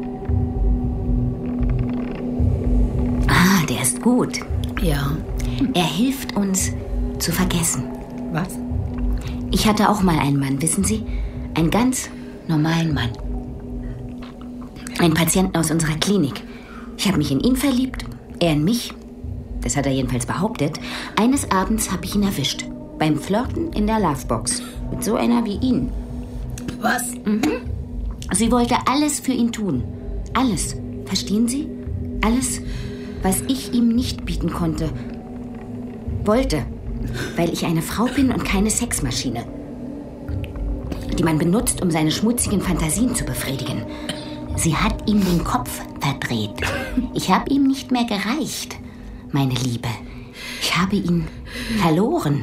Ah, der ist gut. Ja. Er hilft uns zu vergessen. Was? Ich hatte auch mal einen Mann, wissen Sie? Einen ganz normalen Mann. Einen Patienten aus unserer Klinik. Ich habe mich in ihn verliebt, er in mich. Das hat er jedenfalls behauptet. Eines Abends habe ich ihn erwischt. Beim Flirten in der Lovebox. Mit so einer wie ihn. Was? Sie wollte alles für ihn tun. Alles. Verstehen Sie? Alles, was ich ihm nicht bieten konnte. Wollte. Weil ich eine Frau bin und keine Sexmaschine. Die man benutzt, um seine schmutzigen Fantasien zu befriedigen. Sie hat ihm den Kopf verdreht. Ich habe ihm nicht mehr gereicht, meine Liebe. Ich habe ihn verloren.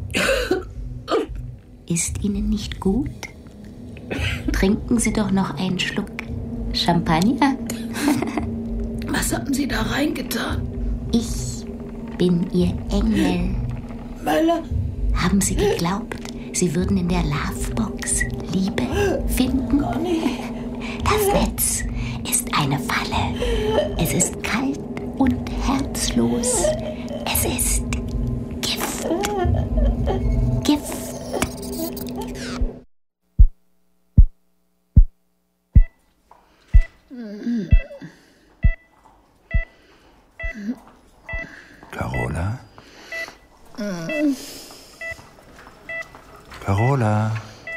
Ist Ihnen nicht gut? Trinken Sie doch noch einen Schluck Champagner. Was haben Sie da reingetan? Ich bin Ihr Engel. Möller? Haben Sie geglaubt, Sie würden in der Lovebox Liebe finden? Conny. Das Netz ist eine Falle. Es ist kalt und herzlos. Es ist Gift. Gift. Carola? Carola?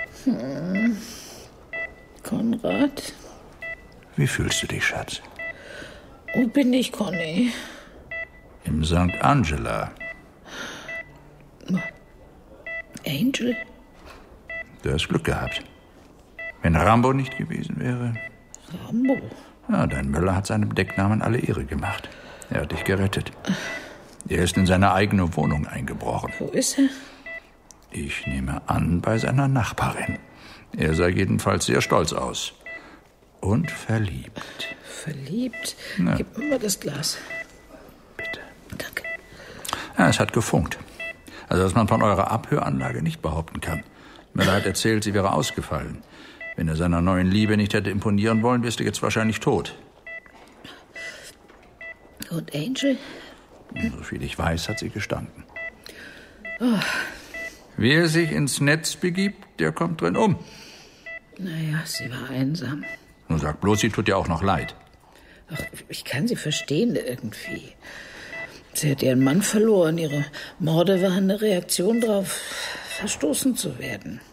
Konrad? Wie fühlst du dich, Schatz? Wo bin ich, Conny? Im St. Angela. Angel? Du hast Glück gehabt. Wenn Rambo nicht gewesen wäre... Rambo. Ja, dein Möller hat seinem Decknamen alle Ehre gemacht. Er hat dich gerettet. Er ist in seine eigene Wohnung eingebrochen. Wo ist er? Ich nehme an, bei seiner Nachbarin. Er sah jedenfalls sehr stolz aus. Und verliebt. Verliebt? Ja. Gib mir mal das Glas. Bitte. Danke. Ja, es hat gefunkt. Also, was man von eurer Abhöranlage nicht behaupten kann. Möller hat erzählt, sie wäre ausgefallen. Wenn er seiner neuen Liebe nicht hätte imponieren wollen, wärst du jetzt wahrscheinlich tot. Und Angel? Soviel ich weiß, hat sie gestanden. Oh. Wer sich ins Netz begibt, der kommt drin um. Naja, sie war einsam. Nun sag bloß, sie tut dir auch noch leid. Ach, ich kann sie verstehen irgendwie. Sie hat ihren Mann verloren. Ihre Morde waren eine Reaktion darauf, verstoßen zu werden.